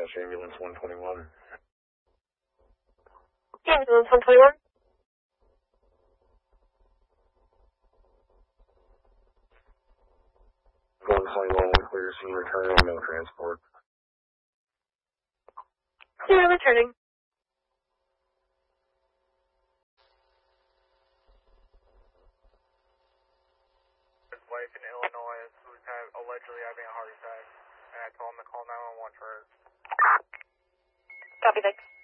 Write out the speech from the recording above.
ambulance 121. Yeah, ambulance 121. Clear scene return, no transport. Yeah, returning. Wife in Illinois who's allegedly having a heart attack, and I told him to call 911 first. Copy, thanks.